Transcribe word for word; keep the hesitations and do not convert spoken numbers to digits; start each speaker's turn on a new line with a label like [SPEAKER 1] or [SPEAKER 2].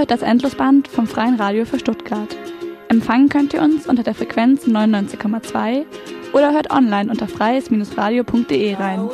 [SPEAKER 1] hört das Endlosband vom Freien Radio für Stuttgart. Empfangen könnt ihr uns unter der Frequenz neunundneunzig Komma zwei oder hört online unter freies Bindestrich radio punkt de rein.